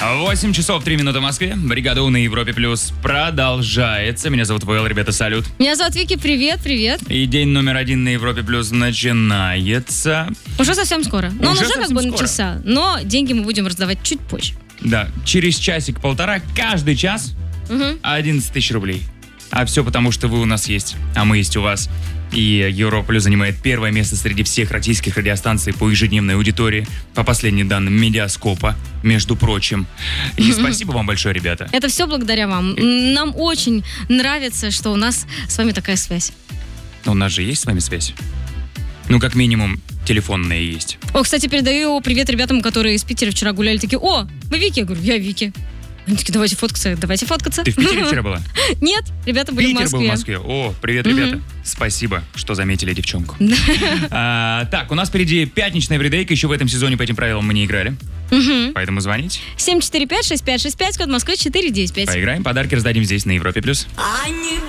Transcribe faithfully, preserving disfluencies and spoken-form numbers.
восемь часов три минуты в Москве. Бригада У на Европе Плюс продолжается. Меня зовут Вэлл, ребята, салют. Меня зовут Вики, привет, привет. И день номер один на Европе Плюс начинается. Уже совсем скоро. Но он Уже уже как бы совсем начался. Но деньги мы будем раздавать чуть позже. Да, через часик-полтора, каждый час Угу. одиннадцать тысяч рублей. А все потому, что вы у нас есть, а мы есть у вас. И Европа Плюс занимает первое место среди всех российских радиостанций по ежедневной аудитории, по последним данным Медиаскопа, между прочим. И спасибо вам большое, ребята. Это все благодаря вам. Нам очень нравится, что у нас с вами такая связь. У нас же есть с вами связь? Ну, как минимум, телефонная есть. О, кстати, передаю привет ребятам, которые из Питера вчера гуляли. Такие: о, вы Вики? Я говорю: я Вики. Они такие: давайте фоткаться, давайте фоткаться. Ты в Питере вчера была? Нет, ребята были Питер в Москве. был в Москве. О, привет, ребята. Спасибо, что заметили девчонку. А, так, у нас впереди пятничная вредейка. Еще в этом сезоне по этим правилам мы не играли. Мгм. Поэтому звоните. семь четыре пять шесть пять шесть пять, код Москвы четыре девять пять. Поиграем. Подарки раздадим здесь, на Европе+. плюс.